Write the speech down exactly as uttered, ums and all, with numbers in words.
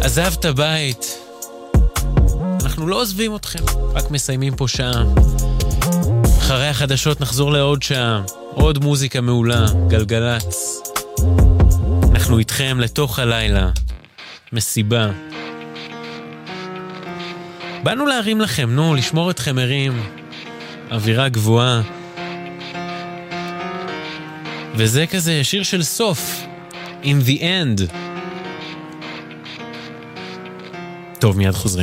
עזבת בית. אנחנו לא עוזבים אתכם, רק מסיימים פה שעה. אחרי החדשות נחזור לעוד שעה, עוד מוזיקה מעולה, גלגלץ. אנחנו איתכם לתוך הלילה, מסיבה. באנו להרים לכם, נו, לשמור אתכם ערים, אווירה גבוהה. וזה כזה שיר של סוף, In the End. טוב, מיד חוזרים.